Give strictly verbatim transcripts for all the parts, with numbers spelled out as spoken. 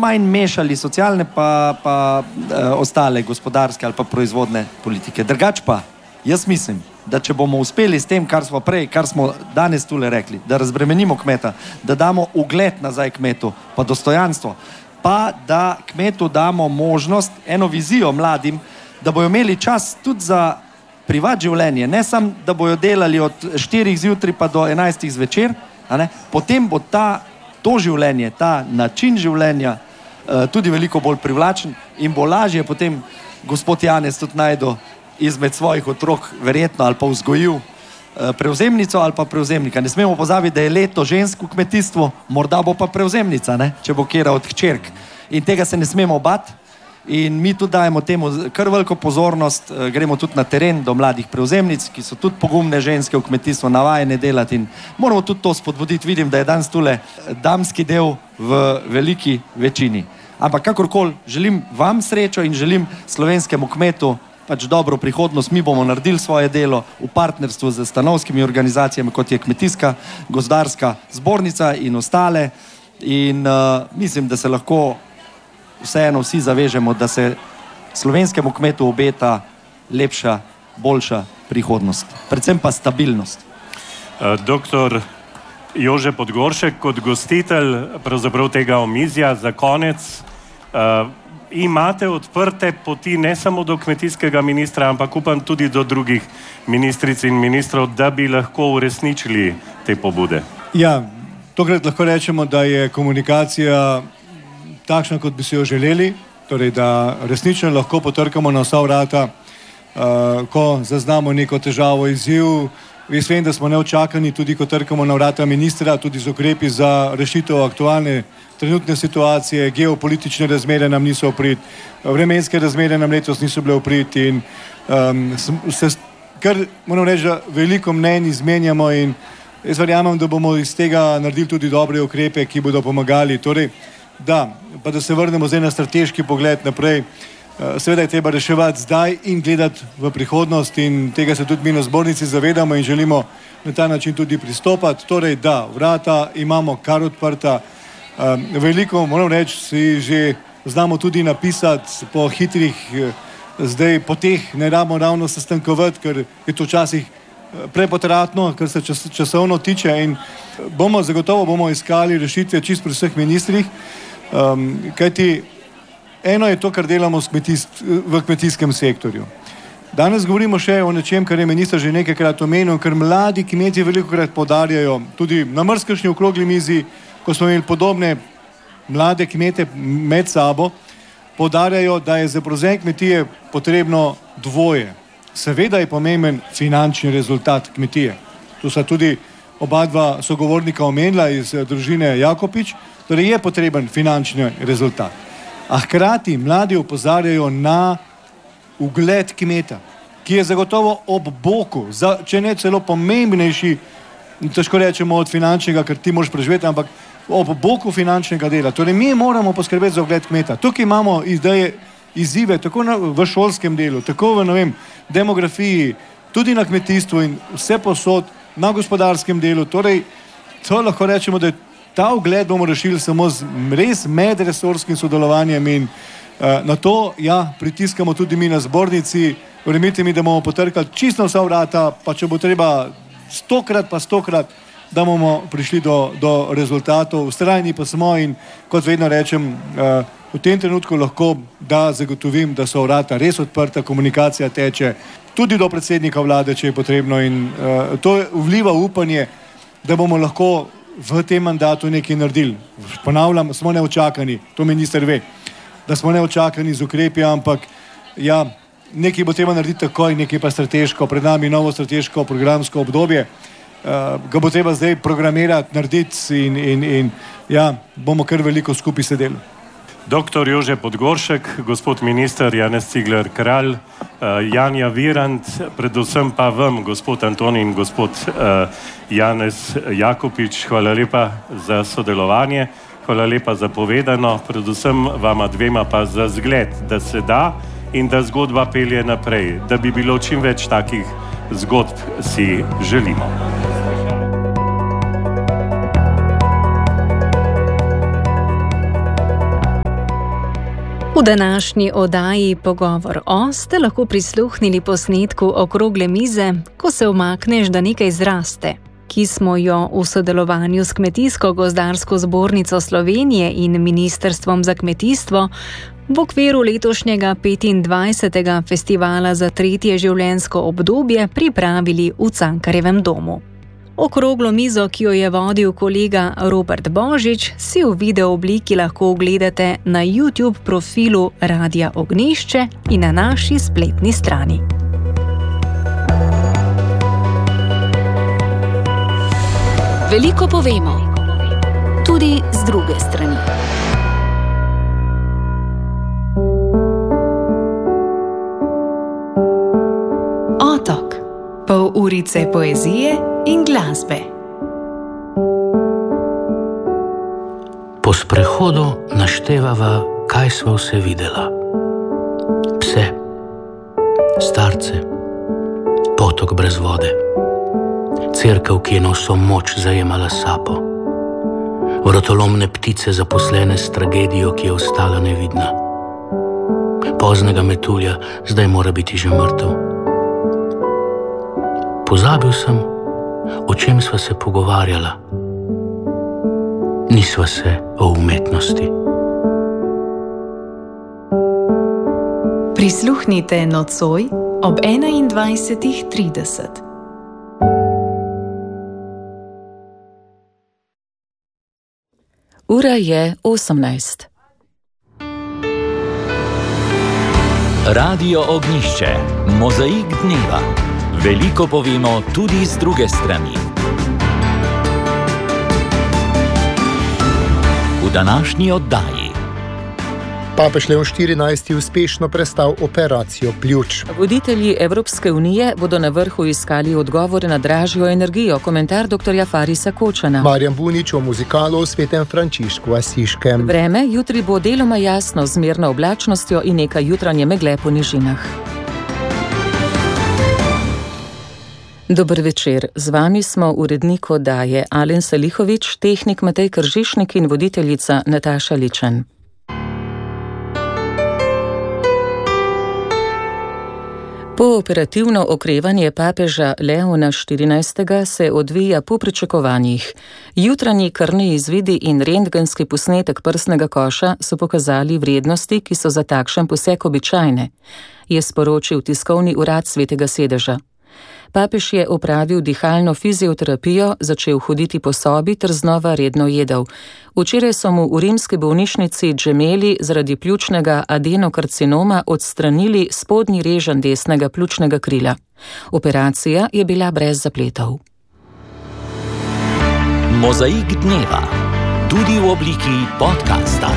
manj mešali socialne pa, pa e, ostale gospodarske ali pa proizvodne politike. Drugač pa, jaz mislim, da če bomo uspeli s tem, kar smo prej, kar smo danes tule rekli, da razbremenimo kmeta, da damo ugled nazaj kmetu, pa dostojanstvo, pa da kmetu damo možnost, eno vizijo mladim, da bojo imeli čas tudi za privat življenje, ne samo, da bojo delali od štirih zjutraj pa do enajstih zvečer, a ne? Potem bo ta, to življenje, ta način življenja uh, tudi veliko bolj privlačen in bo lažje potem gospod Janez tudi najdo izmed svojih otrok verjetno ali pa vzgojil uh, prevzemnico ali pa prevzemnika. Ne smemo pozabiti, da je leto žensko kmetijstvo, morda bo pa prevzemnica, ne? Če bo kera od hčerk. In tega se ne smemo bati. In mi tudi dajemo temu kar veliko pozornost, gremo tudi na teren do mladih prevzemnic, ki so tudi pogumne ženske v kmetijstvu, navajene delati in moramo tudi to spodbuditi. Vidim, da je danes tule damski del v veliki večini. Ampak kakorkoli, želim vam srečo in želim slovenskemu kmetu pač dobro prihodnost. Mi bomo naredili svoje delo v partnerstvu z stanovskimi organizacijami, kot je Kmetijska gozdarska zbornica in ostale. In uh, mislim, da se lahko vseeno vsi zavežemo, da se slovenskemu kmetu obeta lepša, boljša prihodnost. Predvsem pa stabilnost. Doktor Jože Podgoršek, kot gostitelj pravzaprav tega omizja za konec, uh, imate odprte poti ne samo do kmetijskega ministra, ampak upam tudi do drugih ministric in ministrov, da bi lahko uresničili te pobude. Ja, tokrat lahko rečemo, da je komunikacija takšna, kot bi si jo želeli, torej da resnično lahko potrkamo na vsa vrata, uh, ko zaznamo neko težavo, izziv. Jaz vem, da smo neočakani, tudi ko trkamo na vrata ministra, tudi z ukrepi za rešitev aktualne trenutne situacije, geopolitične razmere nam niso oprit, vremenske razmere nam letos niso bile oprit in um, se kar, moram reči, da veliko mnenj izmenjamo in jaz verjamem, da bomo iz tega naredili tudi dobre ukrepe, ki bodo pomagali. Torej, da, pa da se vrnemo zdaj na strateški pogled naprej. Seveda je treba reševati zdaj in gledati v prihodnost in tega se tudi mi na zbornici zavedamo in želimo na ta način tudi pristopati. Torej, da, vrata imamo kar odprta. Veliko, moram reči, si že znamo tudi napisati po hitrih, zdaj po teh ne rabimo ravno sestankovati, ker je to včasih prepotratno, kar se čas, časovno tiče in bomo, zagotovo bomo iskali rešitve čist pri vseh ministrih, um, kajti eno je to, kar delamo v kmetijskem sektorju. Danes govorimo še o nečem, kar je minister že nekajkrat omenil, ker mladi kmetje velikokrat poudarjajo, tudi na mrzkašnji okrogli mizi, ko smo imeli podobne mlade kmete med sabo, poudarjajo, da je za prevzem kmetije potrebno dvoje. Seveda je pomemben finančni rezultat kmetije. Tu sta tudi oba dva sogovornika omenila iz družine Jakopič, torej je potreben finančni rezultat. A hkrati mladi opozarjajo na ugled kmeta, ki je zagotovo ob boku, za, če ne celo pomembnejši, težko rečemo od finančnega, ker ti moraš preživeti, ampak ob boku finančnega dela. Torej mi moramo poskrbeti za ugled kmeta. Tukaj imamo ideje, izzive, tako na, v šolskem delu, tako v, ne vem, demografiji, tudi na kmetijstvu in vse posod, na gospodarskem delu. Torej, to lahko rečemo, da ta ugled bomo rešili samo z res medresorskim sodelovanjem in uh, na to, ja, pritiskamo tudi mi na zbornici. Verjemite mi, da bomo potrkali čisto vsa vrata, pa če bo treba stokrat pa stokrat, da bomo prišli do, do rezultatov. Vztrajni pa smo in kot vedno rečem, uh, v tem trenutku lahko da zagotovim, da so vrata res odprta, komunikacija teče tudi do predsednika vlade, če je potrebno in uh, to vliva upanje, da bomo lahko v tem mandatu nekaj naredili. Ponavljam, smo neočakani, to minister ve, da smo neočakani z ukrepi, ampak ja, nekaj bo treba narediti takoj, nekaj pa strateško, pred nami novo strateško programsko obdobje, uh, ga bo treba zdaj programirati, narediti in, in, in ja, bomo kar veliko skupaj sedeli. Doktor Jože Podgoršek, gospod minister Janez Cigler Kralj, uh, Janja Virant, predvsem pa vam, gospod Antoni in gospod uh, Janez Jakopič, hvala lepa za sodelovanje, hvala lepa za povedano, predvsem vama dvema pa za zgled, da se da in da zgodba pelje naprej, da bi bilo čim več takih zgodb si želimo. V današnji oddaji Pogovor o ste lahko prisluhnili posnetku okrogle mize, ko se umakneš, da nekaj zraste, ki smo jo v sodelovanju s Kmetijsko-gozdarsko zbornico Slovenije in Ministrstvom za kmetijstvo v okviru letošnjega petindvajsetega festivala za tretje življenjsko obdobje pripravili v Cankarjevem domu. Okroglo mizo, ki jo je vodil kolega Robert Božič, si v video obliki lahko ogledate na YouTube profilu Radia Ognjišče in na naši spletni strani. Veliko povemo, tudi z druge strani. Otok. Pol urice poezije in glasbe. Po sprehodu naštevava, kaj sva vse videla. Pse, starce, potok brez vode, cerkev, ki je na vso moč zajemala sapo, vrtolomne ptice zaposlene s tragedijo, ki je ostala nevidna. Poznega metulja zdaj mora biti že mrtev. Pozabil sem, o čem sva se pogovarjala. Nisva se o umetnosti. Prisluhnite nocoj ob enaindvajsetih trideset. Ura je osemnajst. Radio Ognjišče, mozaik dneva. Veliko povemo tudi z druge strani. V današnji oddaji. Papež Leon štirinajsti uspešno prestal operacijo pljuč. Voditelji Evropske unije bodo na vrhu iskali odgovore na dražjo energijo. Komentar doktorja Farisa Kočana. Marjan Bunič o muzikalu o svetem Frančišku Asiškem. Vreme jutri bo deloma jasno z zmerno oblačnostjo in nekaj jutranje megle po nižinah. Dober večer, z vami smo urednik oddaje Alen Salihovič, tehnik Matej Kržišnik in voditeljica Nataša Ličen. Pooperativno okrevanje papeža Leona štirinajstega se odvija po pričakovanjih. Jutranji krvni izvidi in rentgenski posnetek prsnega koša so pokazali vrednosti, ki so za takšen poseg običajne, je sporočil tiskovni urad Svetega sedeža. Papež je opravil dihalno fizioterapijo, začel hoditi po sobi ter znova redno jedel. Včeraj so mu v rimski bolnišnici Gemelli zaradi pljučnega adenokarcinoma odstranili spodnji reženj desnega pljučnega krila. Operacija je bila brez zapletov. Mozaik dneva, tudi v obliki podcasta.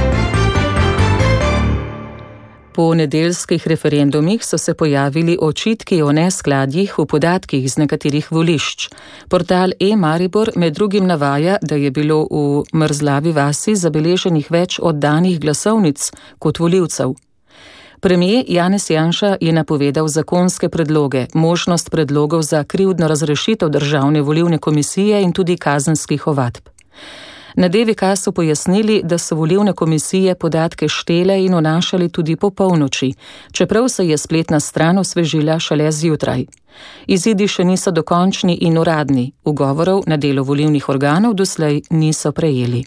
Po nedeljskih referendumih so se pojavili očitki o neskladjih v podatkih z nekaterih volišč. Portal e-Maribor med drugim navaja, da je bilo v Mrzlavi vasi zabeleženih več oddanih glasovnic kot volivcev. Premier Janez Janša je napovedal zakonske predloge, možnost predlogov za krivdno razrešitev Državne volilne komisije in tudi kazenskih ovadb. Na D V K so pojasnili, da so volilne komisije podatke štele in vnašali tudi po polnoči, čeprav se je spletna stran osvežila šele zjutraj. Izidi še niso dokončni in uradni, ugovorov na delo volilnih organov doslej niso prejeli.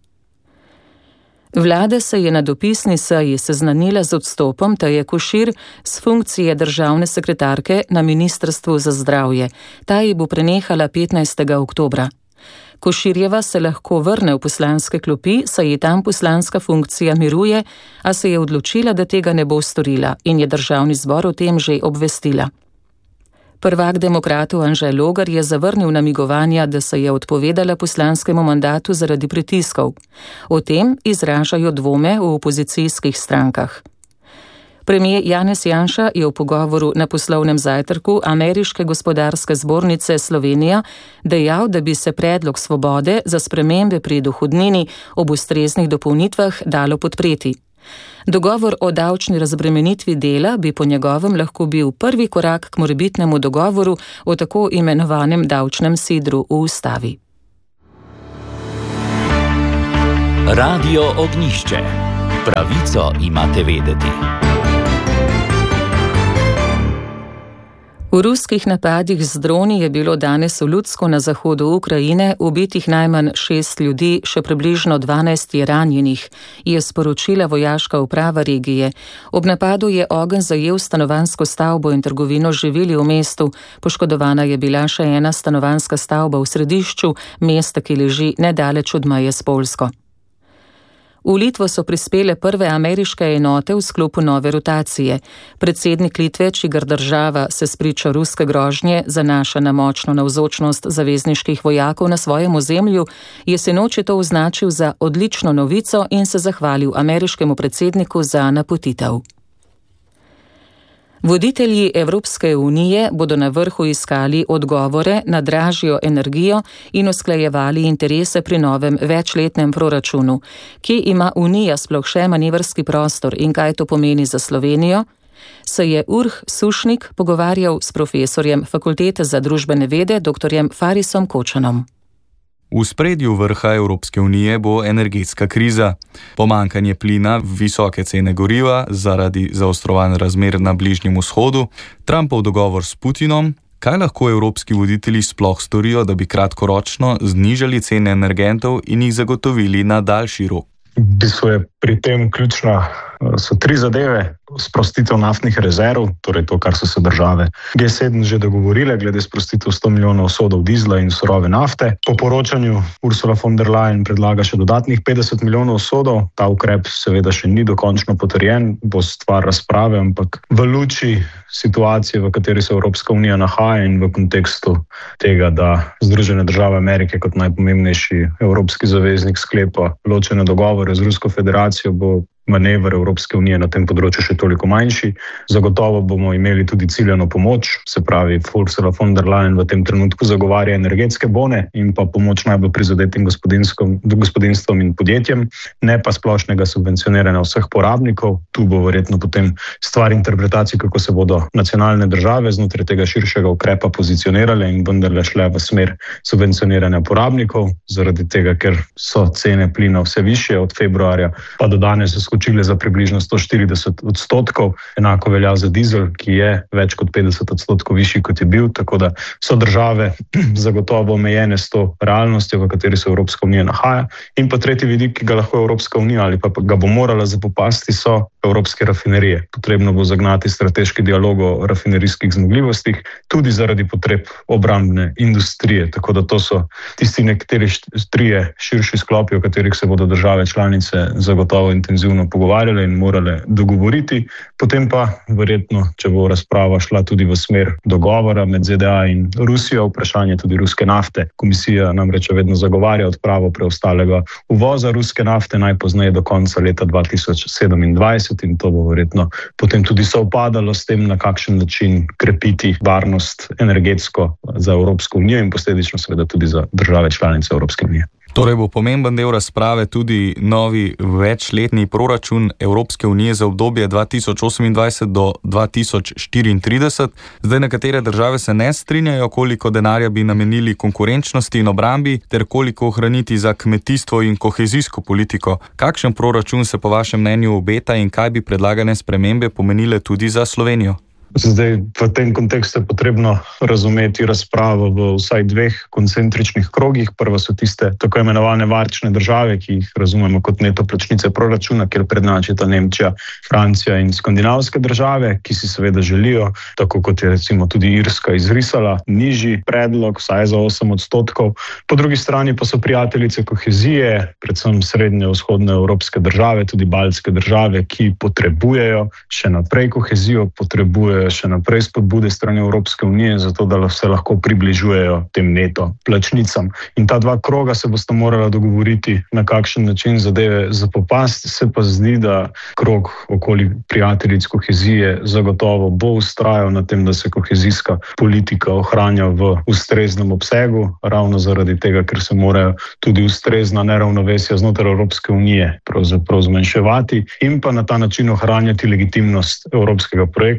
Vlada se je na dopisni seji seznanila z odstopom Taje Košir s funkcije državne sekretarke na Ministrstvu za zdravje. Ta ji bo prenehala petnajstega oktobra. Koširjeva se lahko vrne v poslanske klopi, saj ji tam poslanska funkcija miruje, a se je odločila, da tega ne bo storila in je državni zbor o tem že obvestila. Prvak demokratov Anže Logar je zavrnil namigovanja, da se je odpovedala poslanskemu mandatu zaradi pritiskov. O tem izražajo dvome v opozicijskih strankah. Premier Janez Janša je v pogovoru na poslovnem zajtrku Ameriške gospodarske zbornice Slovenija dejal, da bi se predlog Svobode za spremembe pri dohodnini ob ustreznih dopolnitvah dalo podpreti. Dogovor o davčni razbremenitvi dela bi po njegovem lahko bil prvi korak k morebitnemu dogovoru o tako imenovanem davčnem sidru v ustavi. Radio Ognjišče. Pravico imate vedeti. V ruskih napadih z droni je bilo danes v Lutsku na zahodu Ukrajine ubitih najmanj šest ljudi, še približno dvanajst je ranjenih, je sporočila vojaška uprava regije. Ob napadu je ogenj zajel stanovanjsko stavbo in trgovino z živili v mestu. Poškodovana je bila še ena stanovanjska stavba v središču mesta, ki leži nedaleč od meje s Poljsko. V Litvo so prispele prve ameriške enote v sklopu nove rotacije. Predsednik Litve, čigar država se spričo ruske grožnje zanaša na močno navzočnost zavezniških vojakov na svojem ozemlju, je sinoči to označil za odlično novico in se zahvalil ameriškemu predsedniku za napotitev. Voditelji Evropske unije bodo na vrhu iskali odgovore na dražjo energijo in usklajevali interese pri novem večletnem proračunu. Kje ima Unija sploh še manevrski prostor in kaj to pomeni za Slovenijo? Se je Urh Sušnik pogovarjal s profesorjem Fakultete za družbene vede doktorjem Farisom Kočanom. V spredju vrha Evropske unije bo energetska kriza. Pomanjkanje plina, visoke cene goriva zaradi zaostrovanj razmer na Bližnjem vzhodu, Trumpov dogovor s Putinom. Kaj lahko evropski voditelji sploh storijo, da bi kratkoročno znižali cene energentov in jih zagotovili na daljši rok? V bistvu je pri tem ključna, so tri zadeve. Sprostitev naftnih rezerv, torej to, kar so se države G sedem že dogovorile glede sprostitev sto milijonov sodov dizla in surove nafte. Po poročanju Ursula von der Leyen predlaga še dodatnih petdeset milijonov sodov. Ta ukrep seveda še ni dokončno potrjen, bo stvar razprave, ampak v luči situacije, v kateri se Evropska unija nahaja in v kontekstu tega, da Združene države Amerike kot najpomembnejši evropski zaveznik sklepa ločene dogovore z Rusko federacijo, bo manever Evropske unije na tem področju še toliko manjši. Zagotovo bomo imeli tudi ciljano pomoč, se pravi Ursula von der Leyen v tem trenutku zagovarja energetske bone in pa pomoč najbolj prizadetim gospodinjstvom in podjetjem, ne pa splošnega subvencioniranja vseh porabnikov. Tu bo verjetno potem stvar interpretacij, kako se bodo nacionalne države znotraj tega širšega ukrepa pozicionirale in vendarle šle v smer subvencioniranja porabnikov, zaradi tega, ker so cene plina vse višje od februarja pa do danes skočile za približno sto štirideset odstotkov. Enako velja za dizel, ki je več kot petdeset odstotkov višji, kot je bil, tako da so države zagotovo omejene s to realnostjo, v kateri se Evropska unija nahaja. In pa tretji vidik, ki ga lahko Evropska unija ali pa ga bo morala zapopasti, so evropske rafinerije. Potrebno bo zagnati strateški dialog o rafinerijskih zmogljivostih, tudi zaradi potreb obrambne industrije. Tako da to so tisti nekateri trije širši sklopi, o katerih se bodo države članice zagotovo intenzivno pogovarjale in morale dogovoriti. Potem pa verjetno, če bo razprava šla tudi v smer dogovora med Z D A in Rusijo, vprašanje tudi ruske nafte. Komisija namreč vedno zagovarja odpravo preostalega uvoza ruske nafte najpozneje do konca leta dva tisoč sedemindvajset in to bo verjetno potem tudi sovpadalo s tem, na kakšen način krepiti varnost energetsko za Evropsko unijo in posledično seveda tudi za države članice Evropske unije. Torej bo pomemben del razprave tudi novi večletni proračun Evropske unije za obdobje dva tisoč osemindvajset do dva tisoč štiriintrideset. Zdaj nekatere države se ne strinjajo, koliko denarja bi namenili konkurenčnosti in obrambi, ter koliko ohraniti za kmetijstvo in kohezijsko politiko. Kakšen proračun se po vašem mnenju obeta in kaj bi predlagane spremembe pomenile tudi za Slovenijo? Zdaj, v tem kontekstu je potrebno razumeti razpravo v vsaj dveh koncentričnih krogih. Prva so tiste tako imenovane varčne države, ki jih razumemo kot neto plačnice proračuna, kjer prednjačita Nemčija, Francija in skandinavske države, ki si seveda želijo, tako kot je recimo tudi Irska izrisala, nižji predlog, vsaj za osem odstotkov. Po drugi strani pa so prijateljice kohezije, predvsem srednje vzhodne evropske države, tudi baltske države, ki potrebujejo še naprej kohezijo, potrebujejo še naprej spodbude strani Evropske unije, zato da se lahko približujejo tem neto plačnicam. In ta dva kroga se bosta morala dogovoriti, na kakšen način zadeve zapopasti. Se pa zdi, da krog okoli prijateljic kohezije zagotovo bo vztrajal na tem, da se kohezijska politika ohranja v ustreznem obsegu, ravno zaradi tega, ker se morajo tudi ustrezna neravnovesja znotraj Evropske unije pravzaprav zmanjševati in pa na ta način ohranjati legitimnost evropskega projekta, ki je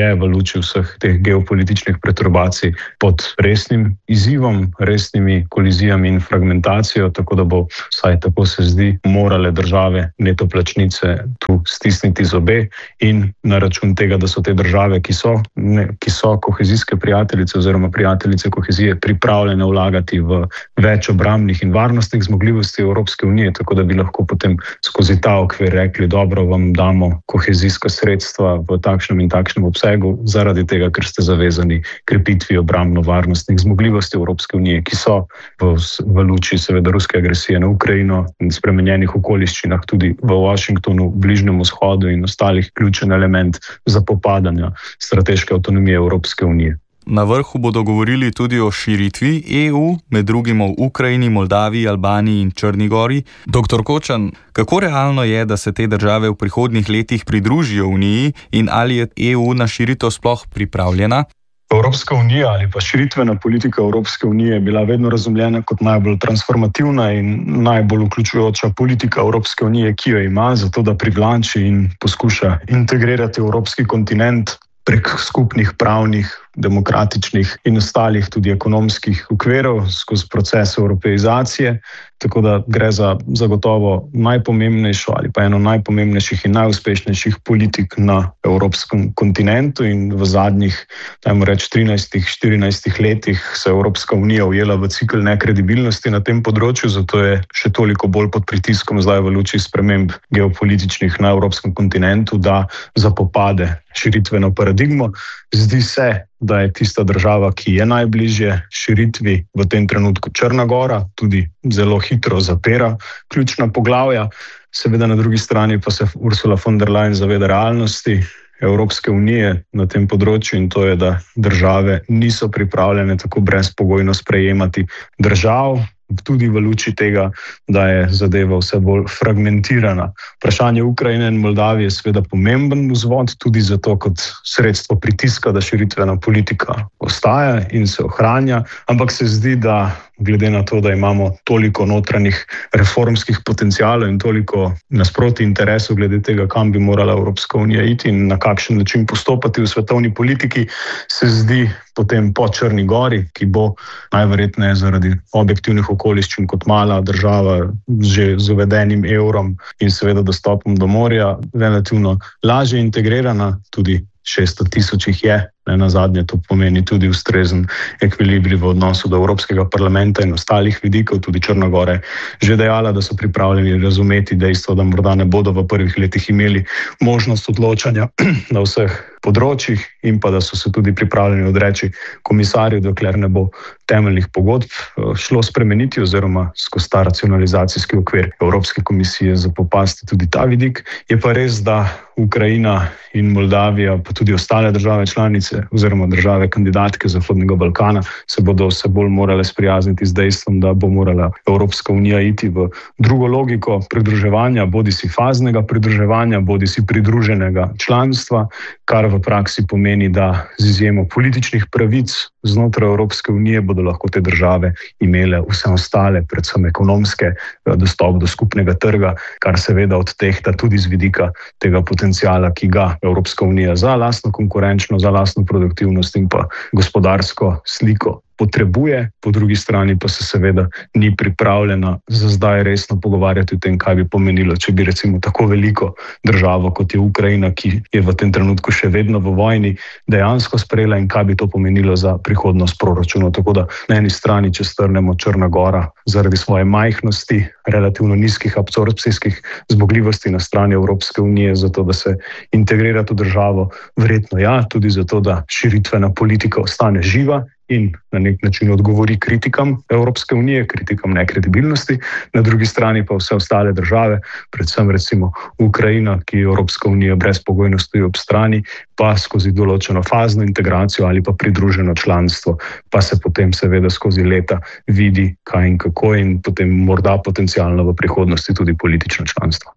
je v luči vseh teh geopolitičnih perturbacij pod resnim izzivom, resnimi kolizijami in fragmentacijo, tako da bo, vsaj tako se zdi, morale države netoplačnice tu stisniti zobe in na račun tega, da so te države, ki so, ne, ki so kohezijske prijateljice oziroma prijateljice kohezije, pripravljene vlagati v več obrambnih in varnostnih zmogljivosti Evropske unije, tako da bi lahko potem skozi ta okvir rekli, dobro, vam damo kohezijska sredstva v takšnem in takšnem obsegu, zaradi tega, ker ste zavezani krepitvi obrambno-varnostnih zmogljivosti Evropske unije, ki so v, v luči seveda ruske agresije na Ukrajino in spremenjenih okoliščinah tudi v Washingtonu, Bližnjem vzhodu in ostalih ključen element za popadanja strateške avtonomije Evropske unije. Na vrhu bodo govorili tudi o širitvi E U, med drugim o Ukrajini, Moldaviji, Albaniji in Črni gori. Doktor Kočan, kako realno je, da se te države v prihodnjih letih pridružijo Uniji in ali je E U na širitev sploh pripravljena? Evropska unija ali pa širitvena politika Evropske unije je bila vedno razumljena kot najbolj transformativna in najbolj vključujoča politika Evropske unije, ki jo ima, zato da privlači in poskuša integrirati evropski kontinent prek skupnih pravnih, demokratičnih in ostalih tudi ekonomskih okvirov skozi proces evropeizacije, tako da gre za zagotovo najpomembnejšo ali pa eno najpomembnejših in najuspešnejših politik na evropskem kontinentu in v zadnjih, dajmo reči, trinajstih, štirinajstih letih se Evropska unija ujela v cikl nekredibilnosti na tem področju, zato je še toliko bolj pod pritiskom zdaj v luči sprememb geopolitičnih na evropskem kontinentu, da zapopade širitveno paradigmo. Zdi se, da je tista država, ki je najbližje širitvi v tem trenutku Črna gora, tudi zelo hitro zapira ključna poglavja. Seveda na drugi strani pa se Ursula von der Leyen zaveda realnosti Evropske unije na tem področju in to je, da države niso pripravljene tako brezpogojno sprejemati držav, tudi v luči tega, da je zadeva vse bolj fragmentirana. Vprašanje Ukrajine in Moldavije je seveda pomemben vzvod, tudi zato kot sredstvo pritiska, da širitvena politika ostaja in se ohranja, ampak se zdi, da glede na to, da imamo toliko notranjih reformskih potencialov in toliko nasproti interesov glede tega, kam bi morala Evropska unija iti in na kakšen način postopati v svetovni politiki, se zdi potem po Črni gori, ki bo najverjetneje zaradi objektivnih okoliščin kot mala država že z uvedenim evrom in seveda dostopom do morja relativno lažje integrirana, tudi šeststo tisoč jih je, ne nazadnje to pomeni tudi ustrezen ekvilibrij v odnosu do Evropskega parlamenta in ostalih vidikov, tudi Črna gora že dejala, da so pripravljeni razumeti dejstvo, da morda ne bodo v prvih letih imeli možnost odločanja na vseh področjih in pa da so se tudi pripravljeni odreči komisarju, dokler ne bo temeljnih pogodb šlo spremeniti oziroma skozi ta racionalizacijski okvir Evropske komisije zapopasti tudi ta vidik. Je pa res, da Ukrajina in Moldavija, pa tudi ostale države članice oziroma države kandidatke Zahodnega Balkana se bodo vse bolj morale sprijazniti z dejstvom, da bo morala Evropska unija iti v drugo logiko pridruževanja, bodi si faznega pridruževanja, bodi si pridruženega članstva, kar v praksi pomeni, da z izjemo političnih pravic znotraj Evropske unije bodo lahko te države imele vse ostale, predvsem ekonomske, dostop do skupnega trga, kar seveda odtehta tudi z vidika tega potencijala, ki ga Evropska unija za lastno konkurenčno, za lastno produktivnost in pa gospodarsko sliko potrebuje, po drugi strani pa se seveda ni pripravljena za zdaj resno pogovarjati o tem, kaj bi pomenilo, če bi recimo tako veliko državo, kot je Ukrajina, ki je v tem trenutku še vedno v vojni, dejansko sprejela in kaj bi to pomenilo za prihodnost proračunov. Tako da na eni strani, če strnemo, Črna gora zaradi svoje majhnosti, relativno nizkih absorpcijskih zmogljivosti na strani Evropske unije, zato da se integrira to državo, verjetno ja, tudi zato, da širitvena politika ostane živa in na nek način odgovori kritikam Evropske unije, kritikam nekredibilnosti, na drugi strani pa vse ostale države, predvsem recimo Ukrajina, ki Evropska unija brezpogojno stoji ob strani, pa skozi določeno fazno integracijo ali pa pridruženo članstvo, pa se potem seveda skozi leta vidi, kaj in kako in potem morda potencialno v prihodnosti tudi politično članstvo.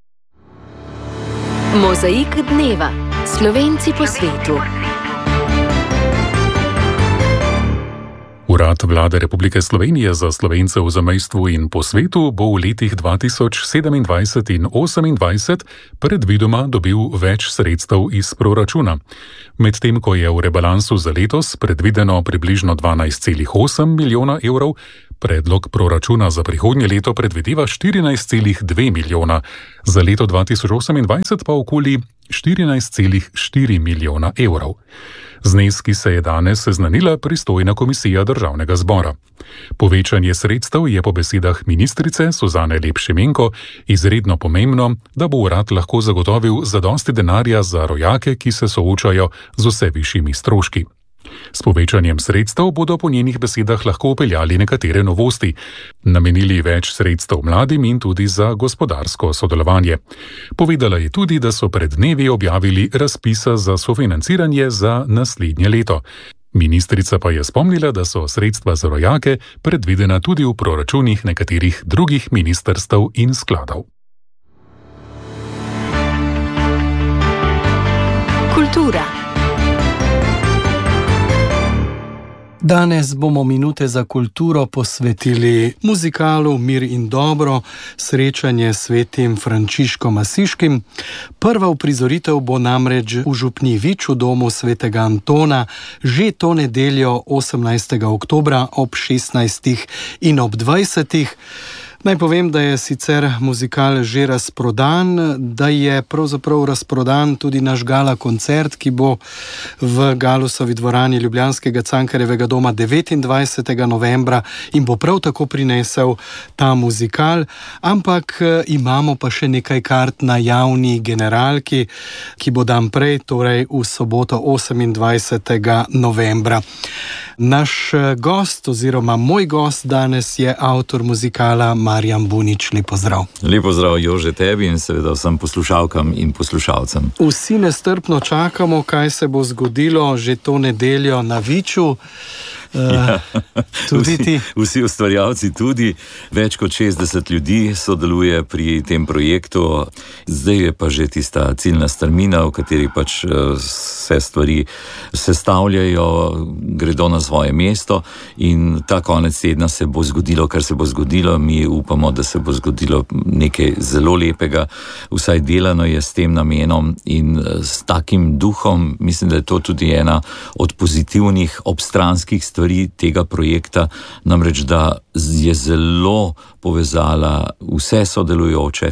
Mozaik dneva. Slovenci po svetu. Urad Vlade Republike Slovenije za Slovence v zamejstvu in po svetu bo v letih dva tisoč sedemindvajset in osemindvajset predvidoma dobil več sredstev iz proračuna. Medtem ko je v rebalansu za letos predvideno približno dvanajst celih osem milijona evrov, predlog proračuna za prihodnje leto predvideva štirinajst celih dve milijona, za leto dva tisoč osemindvajset pa okoli štirinajst celih štiri milijona evrov. Zneski se je danes seznanila pristojna komisija Državnega zbora. Povečanje sredstev je po besedah ministrice Suzane Lep Šimenko izredno pomembno, da bo urad lahko zagotovil zadosti denarja za rojake, ki se soočajo z vse višjimi stroški. S povečanjem sredstev bodo po njenih besedah lahko upeljali nekatere novosti, namenili več sredstev mladim in tudi za gospodarsko sodelovanje. Povedala je tudi, da so pred dnevi objavili razpisa za sofinanciranje za naslednje leto. Ministrica pa je spomnila, da so sredstva za rojake predvidena tudi v proračunih nekaterih drugih ministrstev in skladov. Kultura. Danes bomo minute za kulturo posvetili muzikalu Mir in dobro, srečanje s svetim Frančiškom Asiškim. Prva uprizoritev bo namreč v župni Vič v domu svetega Antona že to nedeljo osemnajstega oktobra ob šestnajstih in ob dvajsetih. Naj povem, da je sicer muzikal že razprodan, da je pravzaprav razprodan tudi naš gala koncert, ki bo v Galusovi dvorani ljubljanskega Cankarjevega doma devetindvajsetega novembra in bo prav tako prinesel ta muzikal, ampak imamo pa še nekaj kart na javni generalki, ki bo dan prej, torej v soboto osemindvajsetega novembra. Naš gost oziroma moj gost danes je avtor muzikala Marjan Bunič. Lep pozdrav. Lep pozdrav, Jože, tebi in seveda vsem poslušalkam in poslušalcem. Vsi nestrpno čakamo, kaj se bo zgodilo že to nedeljo na Viču. Ja, tudi vsi, ti. Vsi ustvarjalci tudi, več kot šestdeset ljudi sodeluje pri tem projektu. Zdaj je pa že tista ciljna strmina, v kateri pač vse stvari sestavljajo, gredo na svoje mesto in ta konec tedna se bo zgodilo, kar se bo zgodilo. Mi upamo, da se bo zgodilo nekaj zelo lepega, vsaj delano je s tem namenom in s takim duhom. Mislim, da je to tudi ena od pozitivnih obstranskih stvari tega projekta, namreč da je zelo povezala vse sodelujoče,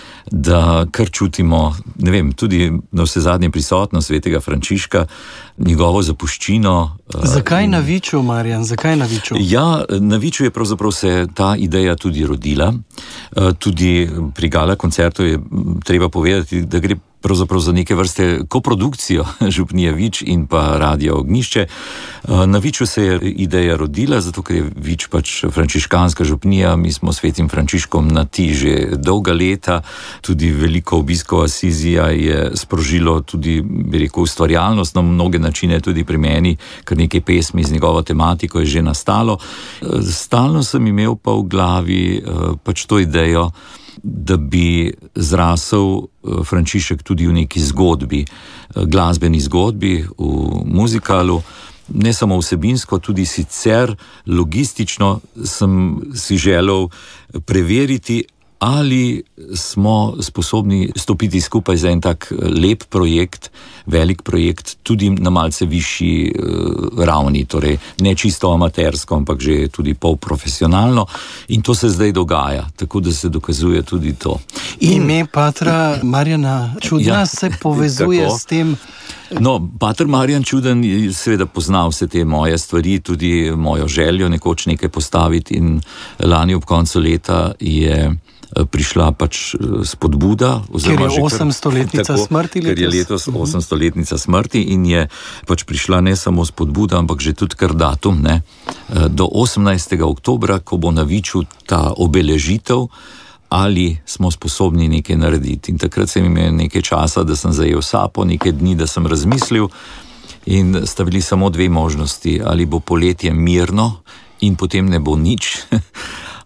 da kar čutimo, ne vem, tudi na vse zadnje prisotnost svetega Frančiška, njegovo zapuščino. Zakaj na Viču, Marjan? Zakaj na Viču? Ja, na Viču je pravzaprav se ta ideja tudi rodila. Tudi pri gala koncertu je treba povedati, da gre pravzaprav za neke vrste koprodukcijo župnije Vič in pa Radio Ognjišče. Na Viču se je ideja rodila, zato ker je Vič pač frančiškanska župnija, mi smo svetim Frančiškom na ti že dolga leta, tudi veliko obiskov Asizija je sprožilo tudi, bi rekel, ustvarjalnost na mnoge načine, tudi pri meni, kar nekaj pesmi z njegovo tematiko je že nastalo. Stalno sem imel pa v glavi pač to idejo, da bi zrasel Frančišek tudi v neki zgodbi, glasbeni zgodbi, v muzikalu, ne samo vsebinsko, tudi sicer logistično sem si želel preveriti, ali smo sposobni stopiti skupaj za en tak lep projekt, velik projekt, tudi na malce višji uh, ravni, torej ne čisto amatersko, ampak že tudi polprofesionalno. In to se zdaj dogaja, tako da se dokazuje tudi to. In ime patra Marjana Čudna ja, se povezuje s tem. No, pater Marjan Čuden seveda pozna vse te moje stvari, tudi mojo željo nekoč nekaj postaviti in lani ob koncu leta je prišla pač spodbuda. Ker je osemstoletnica smrti letos. Ker je letos osemstoletnica smrti in je pač prišla ne samo spodbuda, ampak že tudi kar datum, ne, do osemnajstega oktobra, ko bo na Viču ta obeležitev, ali smo sposobni nekaj narediti. In takrat sem imel nekaj časa, da sem zajel sapo, nekaj dni, da sem razmislil in sta bili samo dve možnosti. Ali bo poletje mirno in potem ne bo nič,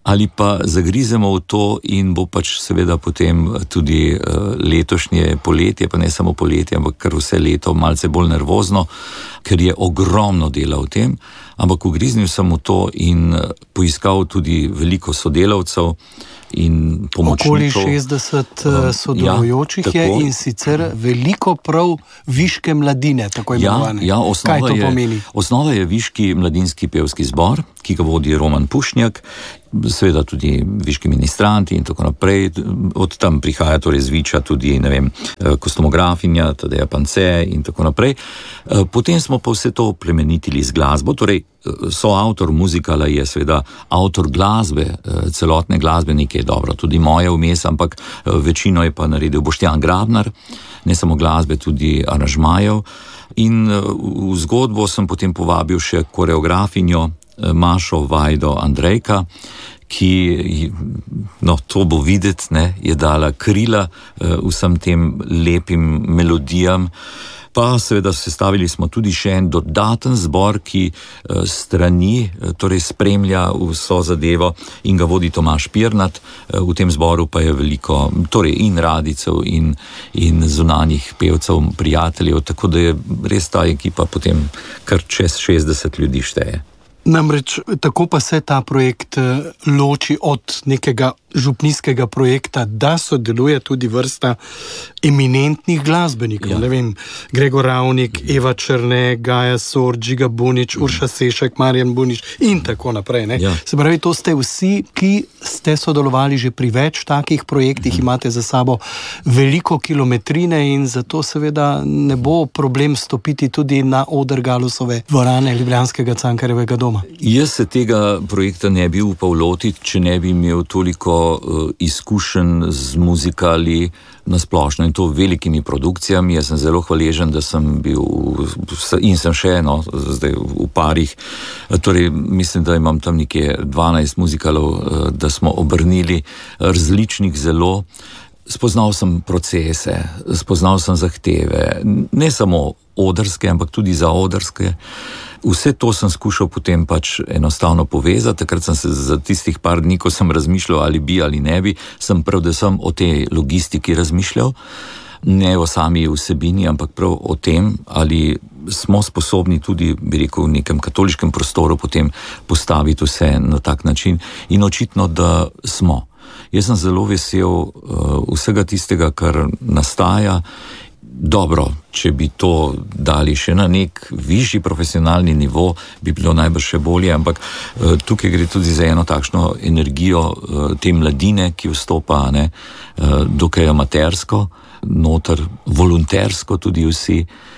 ali pa zagrizemo v to in bo pač seveda potem tudi letošnje poletje, pa ne samo poletje, ampak kar vse leto malce bolj nervozno, ker je ogromno dela v tem, ampak ugriznil sem v to in poiskal tudi veliko sodelavcev in pomočnikov. Okoli šestdeset sodelujočih ja, je in sicer veliko prav viške mladine, tako imenovane. Ja, ja, kaj to je, pomeni? Osnova je Viški mladinski pevski zbor, ki ga vodi Roman Pušnjak, seveda tudi viški ministranti in tako naprej. Od tam prihaja torej z Viča tudi, ne vem, kostumografinja, Tadeja Pance in tako naprej. Potem smo pa vse to plemenitili z glasbo, torej soavtor muzikala je seveda avtor glasbe, celotne glasbe, nekaj je dobro, tudi moje vmes, ampak večino je pa naredil Boštjan Grabnar, ne samo glasbe, tudi aranžmajev. In v zgodbo sem potem povabil še koreografinjo Mašo Vajdo Andrejka, ki, no, to bo videti, ne, je dala krila vsem tem lepim melodijam. Pa seveda sestavili smo tudi še en dodaten zbor, ki strani, torej spremlja vso zadevo in ga vodi Tomaž Pirnat. V tem zboru pa je veliko, torej in radicev in, in zunanjih pevcev, prijateljev, tako da je res ta ekipa potem kar čez šestdeset ljudi šteje. Namreč tako pa se ta projekt loči od nekega župnijskega projekta, da sodeluje tudi vrsta eminentnih glasbenikov. Ja. Ne vem, Gregor Ravnik, Eva Černe, Gaja Sor, Džiga Bunič, Urša Sešek, Marjan Bunič in tako naprej. Ne? Ja. Se pravi, to ste vsi, ki ste sodelovali že pri več takih projektih, mhm. imate za sabo veliko kilometrine in zato seveda ne bo problem stopiti tudi na oder Galusove dvorane ljubljanskega Cankarjevega doma. Jaz se tega projekta ne bi upal lotiti, če ne bi imel toliko izkušenj z muzikali na splošno in to velikimi produkcijami. Jaz sem zelo hvaležen, da sem bil in sem še eno, zdaj v parih, torej mislim, da imam tam nekje dvanajst muzikalov, da smo obrnili različnih zelo. Spoznal sem procese, spoznal sem zahteve, ne samo odrske, ampak tudi zaodrske. Vse to sem skušal potem pač enostavno povezati. Takrat sem se za tistih par dni, ko sem razmišljal ali bi ali ne bi, sem predvsem o tej logistiki razmišljal, ne o sami vsebini, ampak prav o tem, ali smo sposobni tudi, bi rekel, v nekem katoliškem prostoru potem postaviti vse na tak način in očitno, da smo. Jaz sem zelo vesel uh, vsega tistega, kar nastaja. Dobro, če bi to dali še na nek višji profesionalni nivo, bi bilo najbrž še bolje, ampak uh, tukaj gre tudi za eno takšno energijo uh, te mladine, ki vstopa, ne, uh, dokaj amatersko, noter volontersko tudi vsi.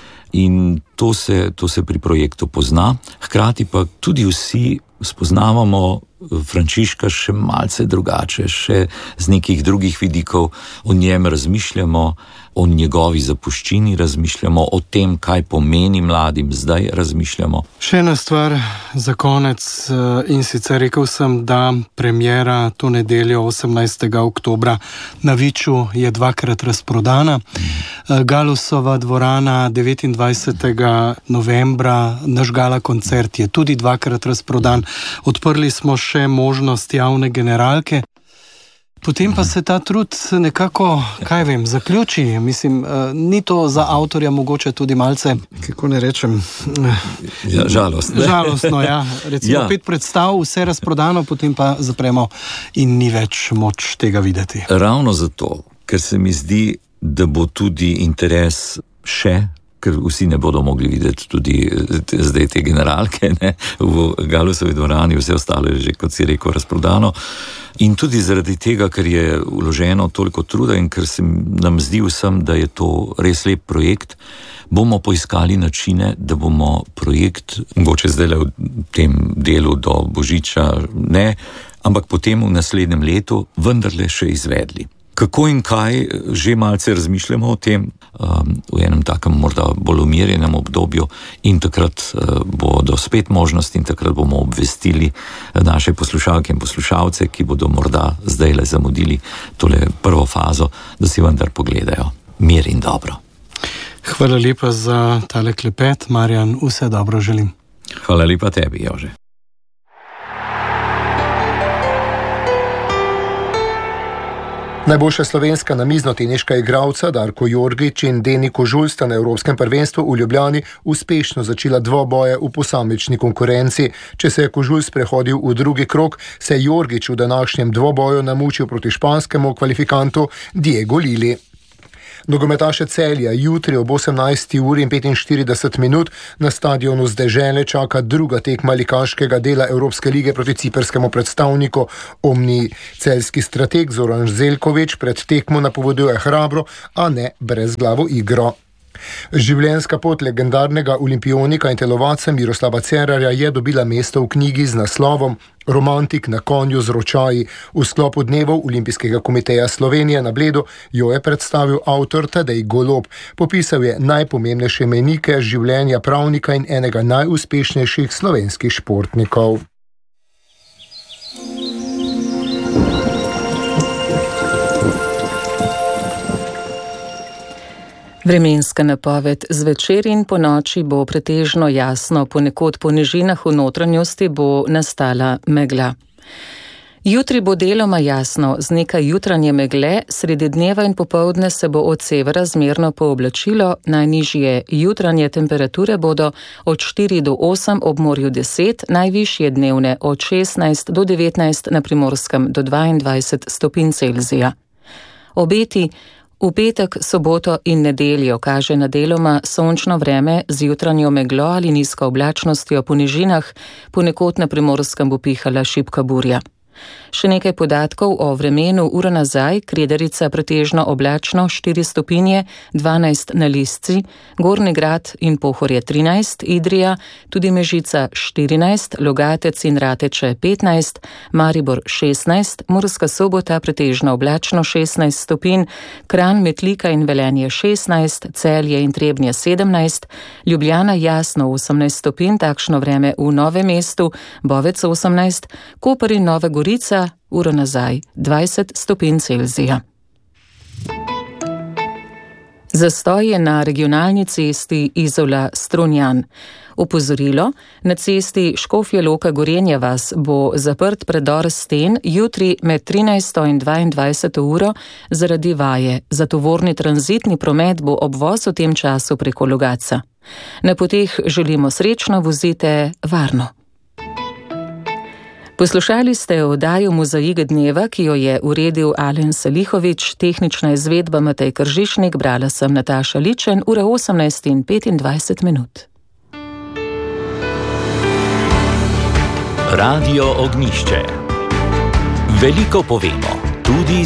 In to se, to se pri projektu pozna, hkrati pa tudi vsi spoznavamo Frančiška še malce drugače, še z nekih drugih vidikov, o njem razmišljamo, o njegovi zapuščini razmišljamo, o tem, kaj pomeni mladim, zdaj razmišljamo. Še ena stvar za konec in sicer rekel sem, da premiera to nedeljo osemnajstega oktobra na Viču je dvakrat razprodana. Galusova dvorana devetindvajsetega novembra, naš gala koncert je tudi dvakrat razprodan. Odprli smo še možnost javne generalke. Potem pa se ta trud nekako, kaj vem, zaključi. Mislim, ni to za avtorja mogoče tudi malce, kako ne rečem, ja, žalostno. Žalostno, ja. Recimo ja. Pet predstav, vse razprodano, potem pa zapremo in ni več moč tega videti. Ravno zato, ker se mi zdi, da bo tudi interes še, ker vsi ne bodo mogli videti tudi zdaj te generalke, ne, v Galusovi dvorani, vse ostalo je že, kot si rekel, razprodano. In tudi zaradi tega, ker je vloženo toliko truda in ker se nam zdi vsem, da je to res lep projekt, bomo poiskali načine, da bomo projekt, mogoče zdaj v tem delu do Božiča ne, ampak potem v naslednjem letu vendarle še izvedli. Kako in kaj, že malce razmišljamo o tem um, v enem takem morda bolj umirjenem obdobju in takrat uh, bodo spet možnosti in takrat bomo obvestili naše poslušalke in poslušalce, ki bodo morda zdaj le zamudili tole prvo fazo, da si vendar pogledajo. Mir in dobro. Hvala lepa za tale klepet, Marjan, vse dobro želim. Hvala lepa tebi, Jože. Najboljša slovenska namiznoteniška igralca Darko Jorgič in Deni Kožul sta na Evropskem prvenstvu v Ljubljani uspešno začela dvoboje v posamični konkurenci. Če se je Kožul sprehodil v drugi krog, se je Jorgič v današnjem dvoboju namučil proti španskemu kvalifikantu Diego Lili. Nogometaše Celja jutri ob osemnajsti uri in petinštirideset minut na stadionu z Dežele čaka druga tekma likaškega dela Evropske lige proti ciprskemu predstavniku Omni. Celjski strateg Zoran Zeljković pred tekmo napoveduje hrabro, a ne brezglavo igro. Življenjska pot legendarnega olimpionika in telovadca Miroslava Cerarja je dobila mesto v knjigi z naslovom Romantik na konju z ročaji. V sklopu dnevov Olimpijskega komiteja Slovenije na Bledu jo je predstavil avtor Tadej Golob. Popisal je najpomembnejše mejnike življenja pravnika in enega najuspešnejših slovenskih športnikov. Vremenska napoved: zvečer in po noči bo pretežno jasno, ponekod po nižinah v notranjosti bo nastala megla. Jutri bo deloma jasno, z nekaj jutranje megle, sredi dneva in popoldne se bo od severa zmerno pooblačilo, najnižje jutranje temperature bodo od štiri do osem, ob morju deset, najvišje dnevne od šestnajst do devetnajst, na Primorskem do dvaindvajset stopinj Celzija. Obeti v petek, soboto in nedeljo kaže na deloma sončno vreme z jutranjo meglo ali nizko oblačnostjo po nižinah, ponekod na Primorskem bo pihala šibka burja. Še nekaj podatkov o vremenu uro nazaj: Kredarica pretežno oblačno štiri stopinje, dvanajst na Lisci, Gornji Grad in Pohorje trinajst, Idrija, tudi Mežica štirinajst, Logatec in Rateče petnajst, Maribor šestnajst, Murska Sobota pretežno oblačno šestnajst stopinj, Kranj, Metlika in Velenje šestnajst, Celje in Trebnje sedemnajst, Ljubljana jasno osemnajst stopinj, takšno vreme v Novem mestu, Bovec osemnajst, Koper in Nova Gorica uro nazaj dvajset stopinj Celzija. Zastoj je na regionalni cesti Izola-Strunjan. Opozorilo: na cesti Škofja Loka-Gorenja vas bo zaprt predor Sten jutri med trinajsto in dvaindvajseto uro zaradi vaje. Za tovorni tranzitni promet bo obvoz v tem času preko Logatca. Na poteh želimo srečno, vozite varno. Poslušali ste oddajo Mozaik dneva, ki jo je uredil Alen Salihović, tehnična izvedba Matej Kržišnik, brala sem Nataša Ličen, ura osemnajst in petindvajset minut. Radio Ognjišče. Veliko povemo, tudi